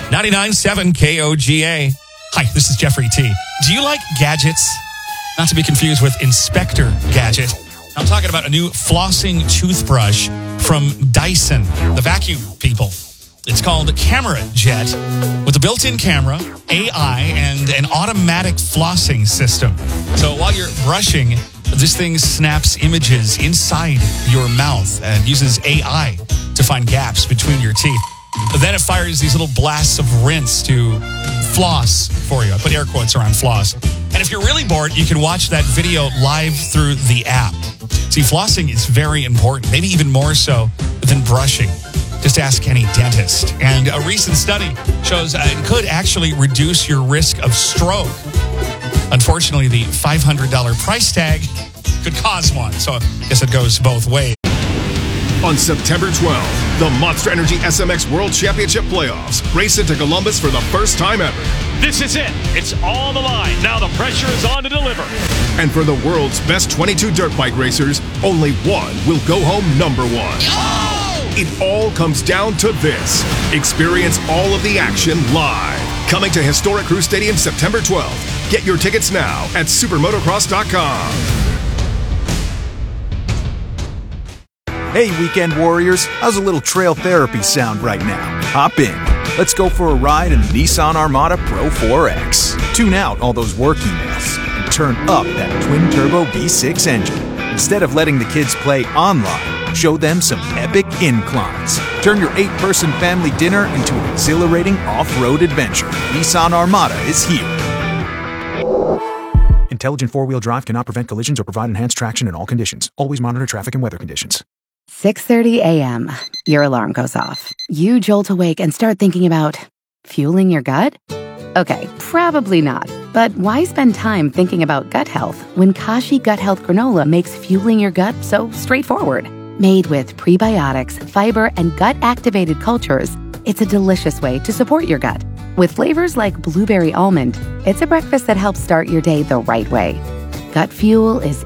99.7 KOGA. Hi, this is Jeffrey T. Do you like gadgets? Not to be confused with Inspector Gadget. I'm talking about a new flossing toothbrush from Dyson, the vacuum people. It's called Camera Jet with a built-in camera, AI, and an automatic flossing system. So while you're brushing, this thing snaps images inside your mouth and uses AI to find gaps between your teeth. Then it fires these little blasts of rinse to floss for you. I put air quotes around floss. And if you're really bored, you can watch that video live through the app. See, flossing is very important, maybe even more so than brushing. Just ask any dentist. And a recent study shows it could actually reduce your risk of stroke. Unfortunately, the $500 price tag could cause one. So I guess it goes both ways. On September 12th, the Monster Energy SMX World Championship Playoffs race into Columbus for the first time ever. This is it. It's on the line. Now the pressure is on to deliver. And for the world's best 22 dirt bike racers, only one will go home number one. It all comes down to this. Experience all of the action live. Coming to historic Crew Stadium September 12th. Get your tickets now at supermotocross.com. Hey, weekend warriors, how's a little trail therapy sound right now? Hop in. Let's go for a ride in the Nissan Armada Pro 4X. Tune out all those work emails and turn up that twin-turbo V6 engine. Instead of letting the kids play online, show them some epic inclines. Turn your 8-person family dinner into an exhilarating off-road adventure. Nissan Armada is here. Intelligent four-wheel drive cannot prevent collisions or provide enhanced traction in all conditions. Always monitor traffic and weather conditions. 6:30 a.m. Your alarm goes off. You jolt awake and start thinking about fueling your gut? Okay, probably not. But why spend time thinking about gut health when Kashi Gut Health Granola makes fueling your gut so straightforward? Made with prebiotics, fiber, and gut-activated cultures, it's a delicious way to support your gut. With flavors like blueberry almond, it's a breakfast that helps start your day the right way. Gut Fuel is